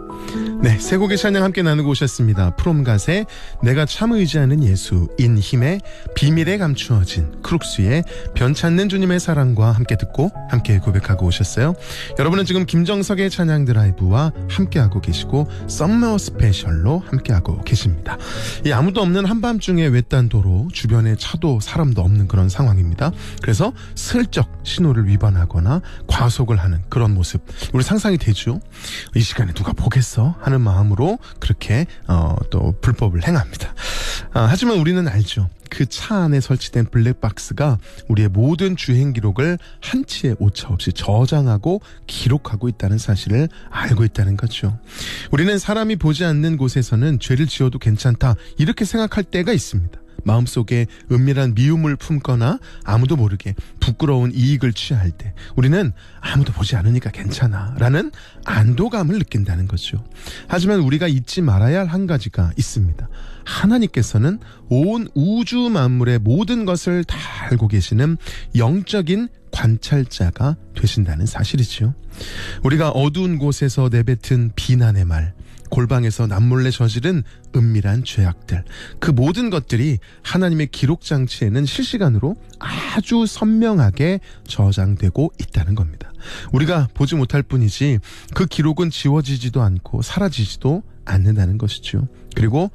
네, 세 곡의 찬양 함께 나누고 오셨습니다. 프롬갓의 내가 참 의지하는 예수, 인힘의 비밀에 감추어진, 크룩스의 변찮는 주님의 사랑과 함께 듣고 함께 고백하고 오셨어요. 여러분은 지금 김정석의 찬양 드라이브와 함께하고 계시고 썸머 스페셜로 함께하고 계십니다. 이 아무도 없는 한밤중에 외딴 도로, 주변에 차도 사람도 없는 그런 상황입니다. 그래서 슬쩍 신호를 위반하거나 과속을 하는 그런 모습, 우리 상상이 되죠. 이 시간에 누가 보겠어 하는 마음으로 그렇게 또 불법을 행합니다. 하지만 우리는 알죠. 그 차 안에 설치된 블랙박스가 우리의 모든 주행 기록을 한치의 오차 없이 저장하고 기록하고 있다는 사실을 알고 있다는 거죠. 우리는 사람이 보지 않는 곳에서는 죄를 지어도 괜찮다, 이렇게 생각할 때가 있습니다. 마음속에 은밀한 미움을 품거나 아무도 모르게 부끄러운 이익을 취할 때 우리는 아무도 보지 않으니까 괜찮아 라는 안도감을 느낀다는 거죠. 하지만 우리가 잊지 말아야 할 한 가지가 있습니다. 하나님께서는 온 우주 만물의 모든 것을 다 알고 계시는 영적인 관찰자가 되신다는 사실이지요. 우리가 어두운 곳에서 내뱉은 비난의 말, 골방에서 남몰래 저지른 은밀한 죄악들, 그 모든 것들이 하나님의 기록 장치에는 실시간으로 아주 선명하게 저장되고 있다는 겁니다. 우리가 보지 못할 뿐이지 그 기록은 지워지지도 않고 사라지지도 않는다는 것이죠. 그리고